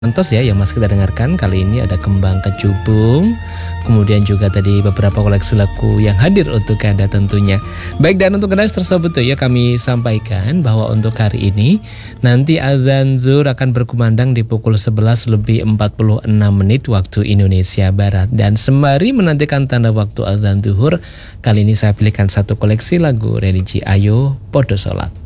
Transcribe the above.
Mantos ya yang mas kita dengarkan kali ini ada Kembang Kecubung, kemudian juga tadi beberapa koleksi lagu yang hadir untuk Anda tentunya. Baik, dan untuk generasi tersebut ya kami sampaikan bahwa untuk hari ini nanti azan zuhur akan berkumandang di pukul 11 lebih 46 menit waktu Indonesia Barat. Dan sembari menantikan tanda waktu azan zuhur, kali ini saya pilihkan satu koleksi lagu religi. Ayo podo sholat.